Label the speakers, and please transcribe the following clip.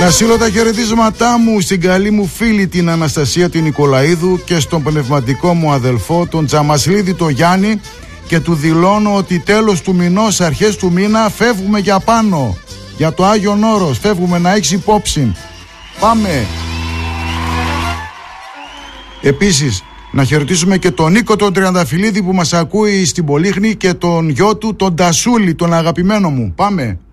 Speaker 1: Να στείλω τα χαιρετίσματά μου στην καλή μου φίλη την Αναστασία την Νικολαίδου και στον πνευματικό μου αδελφό τον Τζαμασλίδη το Γιάννη, και του δηλώνω ότι τέλος του μηνός, αρχές του μήνα φεύγουμε για πάνω, για το Άγιον Όρος, φεύγουμε, να έχεις υπόψη. Πάμε. Επίσης να χαιρετήσουμε και τον Νίκο τον Τριανταφυλλίδη που μας ακούει στην Πολύχνη και τον γιο του τον Τασούλη, τον αγαπημένο μου. Πάμε.